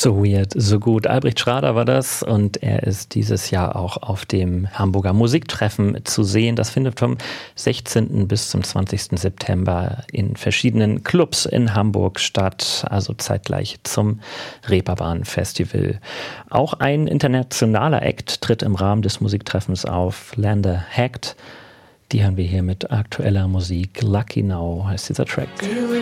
So weird, so gut. Albrecht Schrader war das und er ist dieses Jahr auch auf dem Hamburger Musiktreffen zu sehen. Das findet vom 16. bis zum 20. September in verschiedenen Clubs in Hamburg statt, also zeitgleich zum Reeperbahn-Festival. Auch ein internationaler Act tritt im Rahmen des Musiktreffens auf, Lander Hackt. Die hören wir hier mit aktueller Musik. Lucky Now heißt dieser Track.